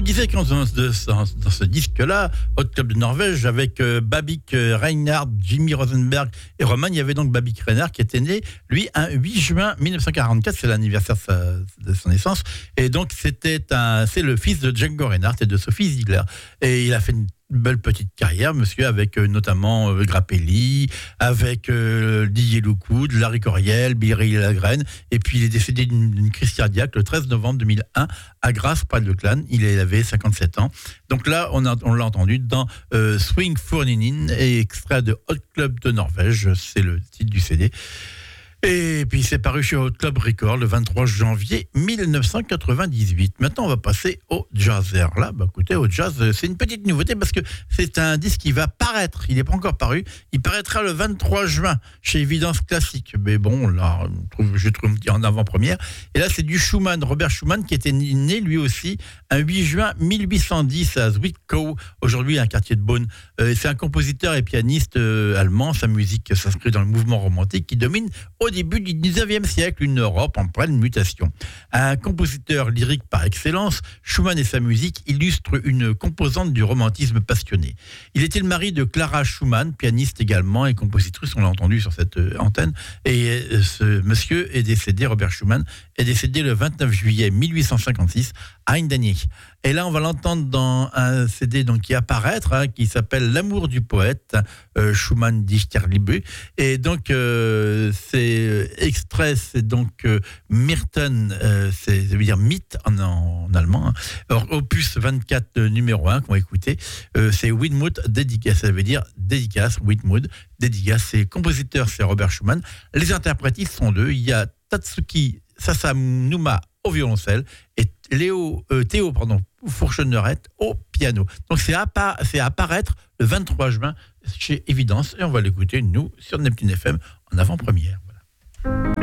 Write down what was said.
disais que dans ce disque-là, Hot Club de Norvège, avec Babik Reinhardt, Jimmy Rosenberg et Roman, il y avait donc Babik Reinhardt qui était né, lui, un 8 juin 1944, c'est l'anniversaire de son naissance, et donc c'est le fils de Django Reinhardt et de Sophie Ziegler. Et il a fait une belle petite carrière, monsieur, avec notamment Grappelli, avec Didier Loukoud, Larry Coryell, Billy Lagraine, et puis il est décédé d'une crise cardiaque le 13 novembre 2001 à Grasse, près de Clan. Il avait 57 ans. Donc là, on l'a entendu dans Swing Fourninin, et extrait de Hot Club de Norvège, c'est le titre du CD. Et puis c'est paru chez Hot Club Records le 23 janvier 1998. Maintenant, on va passer au jazz. Là, écoutez, au jazz, c'est une petite nouveauté parce que c'est un disque qui va paraître. Il n'est pas encore paru. Il paraîtra le 23 juin chez Évidence Classique. Mais bon, là, je trouve en avant-première. Et là, c'est du Schumann, Robert Schumann, qui était né lui aussi un 8 juin 1810 à Zwickau, aujourd'hui un quartier de Bonn. C'est un compositeur et pianiste allemand. Sa musique s'inscrit dans le mouvement romantique qui domine au début du 19e siècle, une Europe en pleine mutation. Un compositeur lyrique par excellence, Schumann et sa musique illustrent une composante du romantisme passionné. Il était le mari de Clara Schumann, pianiste également et compositrice, on l'a entendu sur cette antenne. Et ce monsieur est décédé, Robert Schumann, est décédé le 29 juillet 1856 à Eindhoven. Et là, on va l'entendre dans un CD donc, qui apparaître, qui s'appelle L'amour du poète, Schumann Dichterliebe. Et donc, c'est extrait, c'est donc Myrten, ça veut dire mythe en allemand. Alors, opus 24 numéro 1 qu'on va écouter, c'est Widmut dédicace, ça veut dire dédicace, Widmut dédicace. C'est compositeur, c'est Robert Schumann. Les interprétistes sont deux. Il y a Tatsuki Sasamnuma au violoncelle et Théo Fourchonnerette au piano. Donc c'est à apparaître le 23 juin chez Évidence et on va l'écouter nous sur Neptune FM en avant-première. Voilà.